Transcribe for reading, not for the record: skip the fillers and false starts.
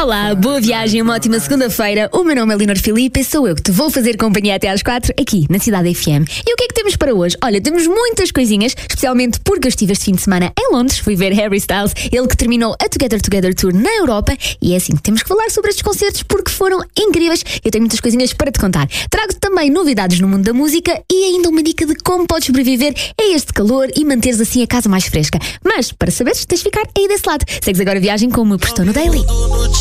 Olá, boa viagem, uma ótima segunda-feira. O meu nome é Leonor Filipe e sou eu que te vou fazer companhia até às 4 aqui na Cidade FM. E o que é que temos para hoje? Olha, temos muitas coisinhas, especialmente porque eu estive este fim de semana em Londres, fui ver Harry Styles, ele que terminou a Together Together Tour na Europa, e é assim que temos que falar sobre estes concertos porque foram incríveis. Eu tenho muitas coisinhas para te contar. Trago-te também novidades no mundo da música e ainda uma dica de como podes sobreviver a este calor e manteres assim a casa mais fresca. Mas, para saberes, tens de ficar aí desse lado. Segues agora a viagem com o meu Prestou no Daily.